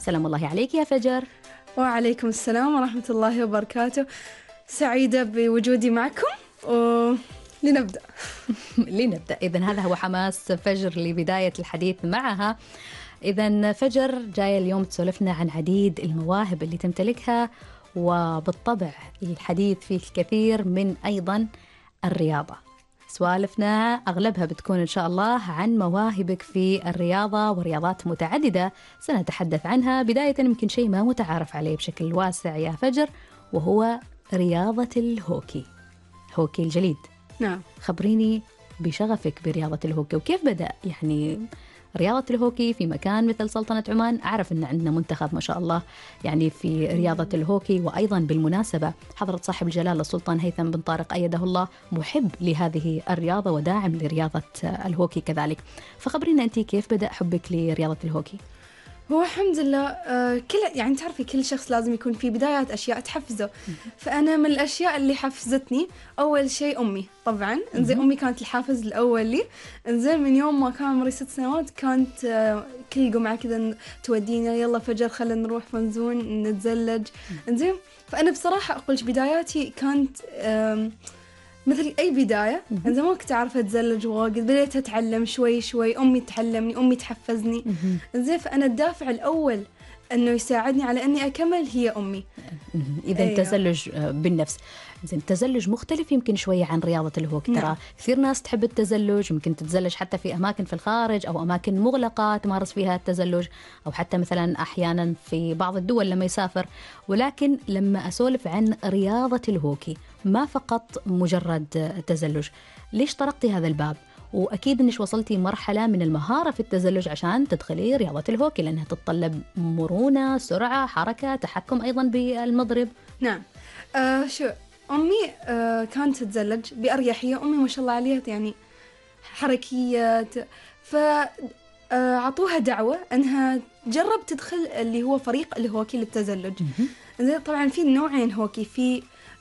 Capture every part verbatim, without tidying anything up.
سلام الله عليك يا فجر. وعليكم السلام ورحمة الله وبركاته. سعيدة بوجودي معكم ولنبدأ. لنبدأ. إذن هذا هو حماس فجر لبداية الحديث معها. إذن فجر جاية اليوم تسولفنا عن عديد المواهب اللي تمتلكها، وبالطبع الحديث فيه الكثير من أيضا الرياضة. سوالفنا أغلبها بتكون إن شاء الله عن مواهبك في الرياضة ورياضات متعددة سنتحدث عنها. بداية يمكن شيء ما متعارف عليه بشكل واسع يا فجر، وهو رياضة الهوكي، هوكي الجليد. نعم. خبريني بشغفك برياضة الهوكي وكيف بدأ يعني رياضة الهوكي في مكان مثل سلطنة عمان. أعرف أن عندنا منتخب ما شاء الله يعني في رياضة الهوكي، وأيضا بالمناسبة حضرة صاحب الجلالة السلطان هيثم بن طارق أيده الله محب لهذه الرياضة وداعم لرياضة الهوكي كذلك. فخبرينا أنت كيف بدأ حبك لرياضة الهوكي؟ هو الحمد لله آه كل يعني تعرفي كل شخص لازم يكون في بدايات أشياء تحفزه. فأنا من الأشياء اللي حفزتني أول شيء أمي طبعا. إنزين أمي كانت الحافز الأول لي. إنزين من يوم ما كان عمري ست سنوات كانت آه كل جمعة كذا تودينا يلا فجر خلينا نروح فنزون نتزلج. إنزين فأنا بصراحة أقولش بداياتي كانت آه مثل أي بداية. إنزين ما كنت أعرف أتزلج واجد، بديت أتعلم شوي شوي، أمي تعلمني، أمي تحفزني. إنزين فأنا الدافع الأول إنه يساعدني على إني أكمل هي أمي. إذا أيوه. التزلج بالنفس. زين التزلج مختلف يمكن شوية عن رياضة الهوكي. ترى كثير ناس تحب التزلج، ممكن تتزلج حتى في أماكن في الخارج أو أماكن مغلقة تمارس فيها التزلج، أو حتى مثلا أحيانا في بعض الدول لما يسافر. ولكن لما أسولف عن رياضة الهوكي ما فقط مجرد تزلج. ليش طرقتي هذا الباب؟ وأكيد أنش وصلتي مرحلة من المهارة في التزلج عشان تدخلي رياضة الهوكي، لأنها تتطلب مرونة، سرعة، حركة، تحكم أيضا بالمضرب. نعم. آه شو أمي آه كانت تتزلج بأريحية. أمي ما شاء الله عليها يعني حركية، فعطوها دعوة أنها تجرب تدخل اللي هو فريق الهوكي للتزلج. طبعا في نوعين هوكي، في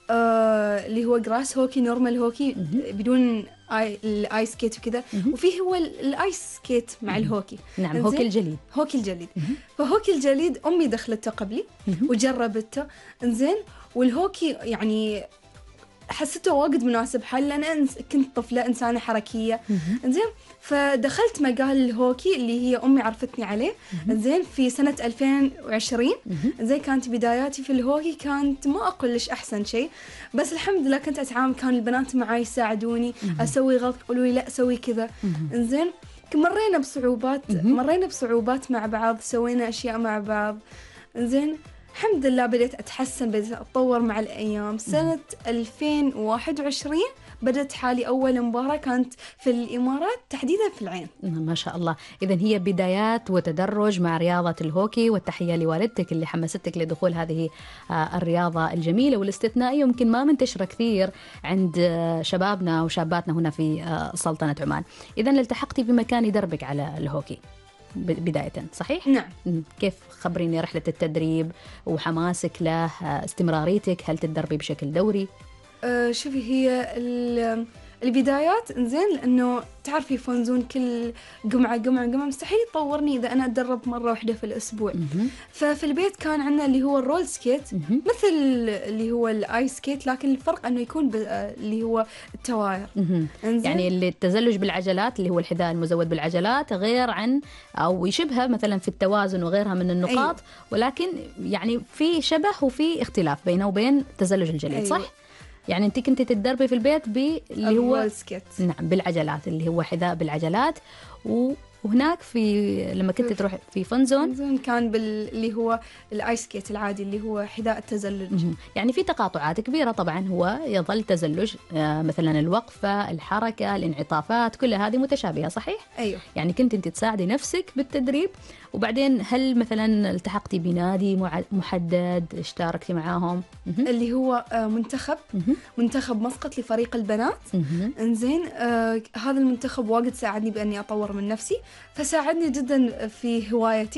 آه اللي هو جراس هوكي، نورمال هوكي بدون آي الآيس سكيت وكذا، وفيه هو الآيس سكيت مع الهوكي. نعم. هوكي الجليد. هوكي الجليد. فهوكي الجليد أمي دخلته قبلي وجربته. إنزين والهوكي يعني حسيته واجد مناسب حالي، لأن أنا كنت طفلة إنسانة حركية. إنزين فدخلت مجال الهوكي اللي هي أمي عرفتني عليه. إنزين في سنة ألفين وعشرين. إنزين كانت بداياتي في الهوكي كانت ما أقولش أحسن شيء، بس الحمد لله كنت أتعامل، كان البنات معي يساعدوني، أسوي غلط يقولوا لي لا سوي كذا. إنزين مرينا بصعوبات مرينا بصعوبات مع بعض، سوينا أشياء مع بعض. إنزين الحمد لله بديت أتحسن، بديت أتطور مع الأيام. سنة ألفين وواحد وعشرين بدأت حالي أول مباراة كانت في الإمارات تحديدا في العين. ما شاء الله. إذن هي بدايات وتدرج مع رياضة الهوكي، والتحية لوالدتك اللي حمستك لدخول هذه الرياضة الجميلة والاستثنائية، يمكن ما منتشرة كثير عند شبابنا وشاباتنا هنا في سلطنة عمان. إذن التحقتي بمكان يدربك على الهوكي بداية، صحيح؟ نعم. كيف؟ خبريني رحلة التدريب وحماسك له، استمراريتك، هل تدربي بشكل دوري؟ أه شوفي هي البدايات إنزين، لأنه تعرفي فنزون كل جمعة جمعة جمعة مستحيل يطورني إذا أنا أتدرب مرة واحدة في الأسبوع. ففي البيت كان عندنا اللي هو الرول سكيت مثل اللي هو الآيس سكيت، لكن الفرق أنه يكون اللي هو التواير. يعني اللي التزلج بالعجلات اللي هو الحذاء المزود بالعجلات غير عن أو يشبه مثلا في التوازن وغيرها من النقاط. أيوة. ولكن يعني في شبه وفي اختلاف بينه وبين تزلج الجليد. أيوة. صح؟ يعني انت كنت تتدربي في البيت باللي هو سكيت. نعم بالعجلات، اللي هو حذاء بالعجلات. وهناك في لما كنت تروح في فنزون فنزون كان باللي هو الايس سكيت العادي اللي هو حذاء التزلج. يعني في تقاطعات كبيرة طبعا، هو يظل تزلج مثلا الوقفة، الحركة، الانعطافات، كل هذه متشابهة. صحيح؟ أيوه. يعني كنت انت تساعدي نفسك بالتدريب. وبعدين هل مثلا التحقتي بنادي محدد اشتاركتي معاهم؟ اللي هو منتخب منتخب مسقط لفريق البنات. انزين آه هذا المنتخب واجد ساعدني بأني أطور من نفسي، فساعدني جدا في هوايتي.